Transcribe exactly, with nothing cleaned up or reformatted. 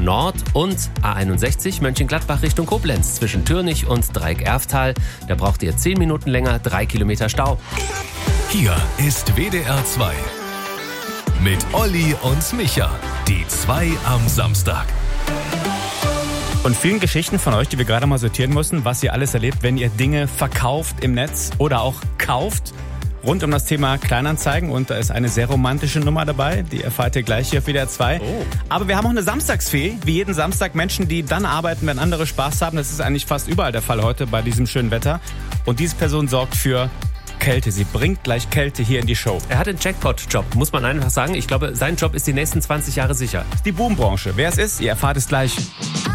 Nord und A einundsechzig Mönchengladbach Richtung Koblenz zwischen Türnich und Dreieck-Erftal. Da braucht ihr zehn Minuten länger, drei Kilometer Stau. Hier ist W D R zwei mit Olli und Micha, die zwei am Samstag. Und vielen Geschichten von euch, die wir gerade mal sortieren mussten, was ihr alles erlebt, wenn ihr Dinge verkauft im Netz oder auch kauft. Rund um das Thema Kleinanzeigen, und da ist eine sehr romantische Nummer dabei, die erfahrt ihr gleich hier auf W D R zwei. Oh. Aber wir haben auch eine Samstagsfee, wie jeden Samstag Menschen, die dann arbeiten, wenn andere Spaß haben. Das ist eigentlich fast überall der Fall heute bei diesem schönen Wetter. Und diese Person sorgt für Kälte. Sie bringt gleich Kälte hier in die Show. Er hat den Jackpot-Job, muss man einfach sagen. Ich glaube, sein Job ist die nächsten zwanzig Jahre sicher. Die Boombranche. Wer es ist, ihr erfahrt es gleich.